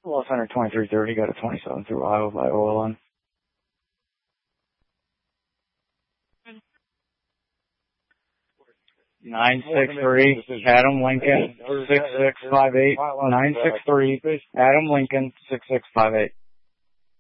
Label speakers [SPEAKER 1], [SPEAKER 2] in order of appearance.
[SPEAKER 1] Los Hunter 2330, got a 27 through Iowa by OLN. Nine six three Adam Lincoln 6658. 963 Adam Lincoln 6658.